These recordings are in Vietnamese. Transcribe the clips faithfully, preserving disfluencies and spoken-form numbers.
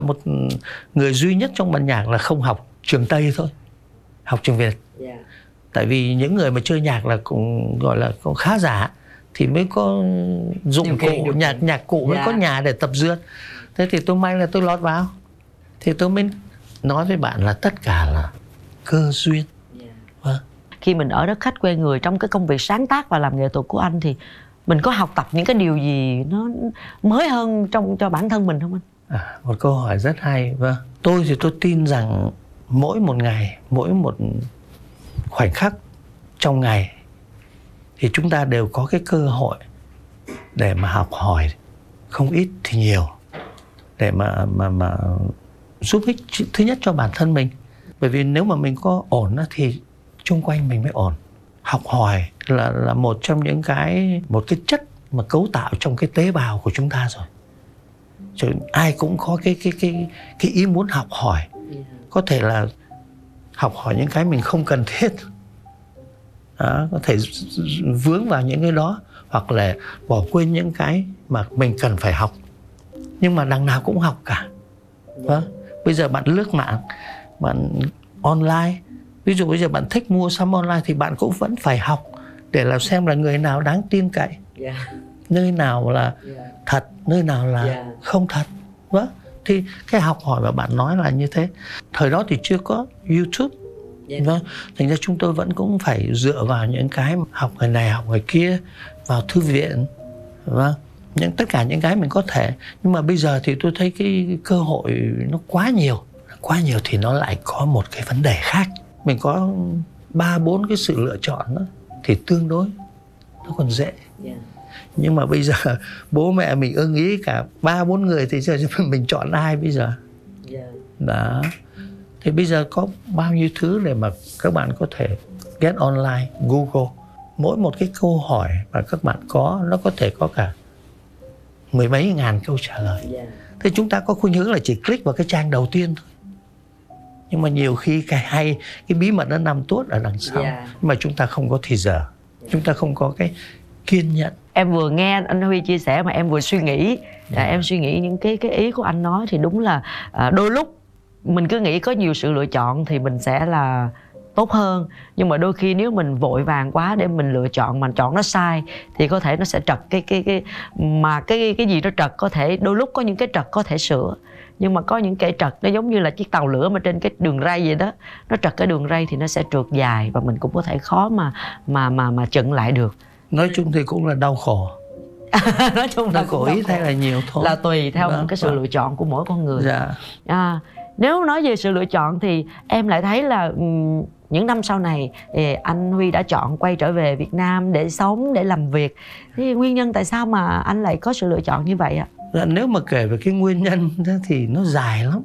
Một người duy nhất trong ban nhạc là không học trường Tây thôi, học trường Việt. Yeah. Tại vì những người mà chơi nhạc là cũng gọi là cũng khá giả thì mới có dụng cụ, nhạc nhạc cụ mới yeah. có nhà để tập dượt. Thế thì tôi may là tôi lọt vào. Thì tôi mới nói với bạn là tất cả là cơ duyên. Yeah. Vâng. Khi mình ở đất khách quê người trong cái công việc sáng tác và làm nghệ thuật của anh thì mình có học tập những cái điều gì nó mới hơn trong cho bản thân mình không anh? À, một câu hỏi rất hay. Vâng. Tôi thì tôi tin rằng mỗi một ngày, mỗi một khoảnh khắc trong ngày thì chúng ta đều có cái cơ hội để mà học hỏi không ít thì nhiều, để mà mà mà giúp ích thứ nhất cho bản thân mình. Bởi vì nếu mà mình có ổn thì chung quanh mình mới ổn. Học hỏi là là một trong những cái một cái chất mà cấu tạo trong cái tế bào của chúng ta rồi. Chứ ai cũng có cái cái cái cái ý muốn học hỏi. Có thể là học hỏi những cái mình không cần thiết. Đó, có thể vướng vào những cái đó, hoặc là bỏ quên những cái mà mình cần phải học. Nhưng mà đằng nào cũng học cả. Đó. Bây giờ bạn lướt mạng, bạn online, ví dụ bây giờ bạn thích mua sắm online thì bạn cũng vẫn phải học để làm xem là người nào đáng tin cậy, yeah. nơi nào là yeah. thật, nơi nào là yeah. không thật. Đó. Thì cái học hỏi mà bạn nói là như thế. Thời đó thì chưa có YouTube. Yeah. Vâng. Thành ra chúng tôi vẫn cũng phải dựa vào những cái học người này, học người kia, vào thư viện. Vâng. Những, tất cả những cái mình có thể. Nhưng mà bây giờ thì tôi thấy cái cơ hội nó quá nhiều. Quá nhiều thì nó lại có một cái vấn đề khác. Mình có ba bốn cái sự lựa chọn đó, thì tương đối nó còn dễ. Yeah. Nhưng mà bây giờ bố mẹ mình ưng ý cả ba bốn người thì giờ mình chọn ai bây giờ? Yeah. Đó. Thì bây giờ có bao nhiêu thứ để mà các bạn có thể get online, Google. Mỗi một cái câu hỏi mà các bạn có, nó có thể có cả mười mấy ngàn câu trả lời. Yeah. Thế chúng ta có khuynh hướng là chỉ click vào cái trang đầu tiên thôi. Nhưng mà nhiều khi cái hay, cái bí mật nó nằm tuốt ở đằng sau. Yeah. Nhưng mà chúng ta không có thì giờ. Yeah. Chúng ta không có cái kiên nhẫn. Em vừa nghe anh Huy chia sẻ mà em vừa suy nghĩ. Yeah. Em suy nghĩ những cái cái ý của anh nói thì đúng là à, đôi lúc mình cứ nghĩ có nhiều sự lựa chọn thì mình sẽ là tốt hơn. Nhưng mà đôi khi nếu mình vội vàng quá để mình lựa chọn mà chọn nó sai thì có thể nó sẽ trật cái cái cái mà cái cái gì nó trật có thể đôi lúc có những cái trật có thể sửa. Nhưng mà có những cái trật nó giống như là chiếc tàu lửa mà trên cái đường ray vậy đó, nó trật cái đường ray thì nó sẽ trượt dài và mình cũng có thể khó mà mà mà mà chận lại được. Nói chung thì cũng là đau khổ. Nói chung là khổ ít hay là nhiều thôi, là tùy theo vâng, cái sự vâng. lựa chọn của mỗi con người. Dạ. À, nếu nói về sự lựa chọn thì em lại thấy là um, những năm sau này thì anh Huy đã chọn quay trở về Việt Nam để sống, để làm việc. Thì nguyên nhân tại sao mà anh lại có sự lựa chọn như vậy ạ? Dạ, nếu mà kể về cái nguyên nhân thì nó dài lắm,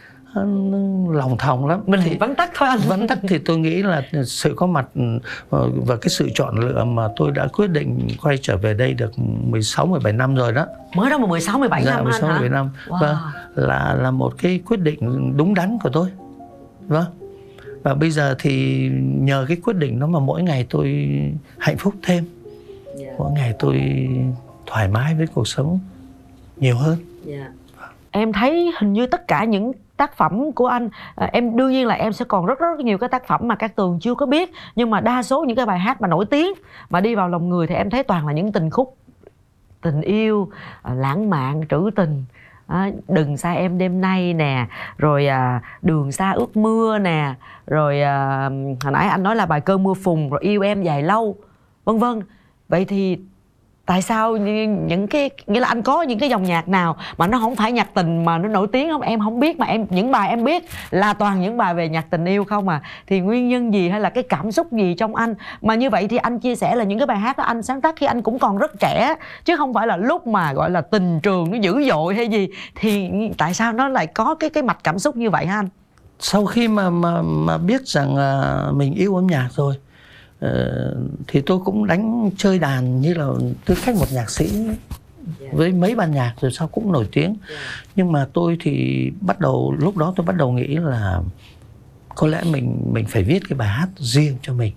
lòng thòng lắm. Mình thì vắn tắt thôi anh. Vắn tắt thì tôi nghĩ là sự có mặt và cái sự chọn lựa mà tôi đã quyết định quay trở về đây được mười sáu mười bảy năm rồi đó. Mới đó mà mười sáu mười bảy dạ, năm mười sáu, anh hả? mười bảy năm. Wow. Vâng, là là một cái quyết định đúng đắn của tôi. Vâng. Và bây giờ thì nhờ cái quyết định đó mà mỗi ngày tôi hạnh phúc thêm. Yeah. Mỗi ngày tôi thoải mái với cuộc sống nhiều hơn. Yeah. Em thấy hình như tất cả những tác phẩm của anh, à, em đương nhiên là em sẽ còn rất rất nhiều cái tác phẩm mà Cát Tường chưa có biết, nhưng mà đa số những cái bài hát mà nổi tiếng mà đi vào lòng người thì em thấy toàn là những tình khúc tình yêu, à, lãng mạn, trữ tình. À, đừng xa em đêm nay nè, rồi à, đường xa ước mưa nè, rồi à, hồi nãy anh nói là bài Cơn mưa phùn, rồi Yêu em dài lâu, vân vân. Vậy thì tại sao những cái, nghĩa là anh có những cái dòng nhạc nào mà nó không phải nhạc tình mà nó nổi tiếng không? Em không biết, mà em những bài em biết là toàn những bài về nhạc tình yêu không à. Thì nguyên nhân gì hay là cái cảm xúc gì trong anh mà như vậy? Thì anh chia sẻ là những cái bài hát đó anh sáng tác khi anh cũng còn rất trẻ, chứ không phải là lúc mà gọi là tình trường nó dữ dội hay gì. Thì tại sao nó lại có cái cái mạch cảm xúc như vậy hả anh? Sau khi mà mà mà biết rằng uh, mình yêu âm nhạc rồi, Uh, thì tôi cũng đánh chơi đàn như là tư cách một nhạc sĩ với mấy ban nhạc rồi sau cũng nổi tiếng. Nhưng mà tôi thì bắt đầu lúc đó tôi bắt đầu nghĩ là có lẽ mình mình phải viết cái bài hát riêng cho mình,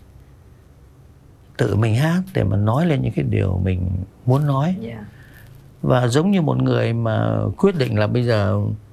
tự mình hát để mà nói lên những cái điều mình muốn nói. Và giống như một người mà quyết định là bây giờ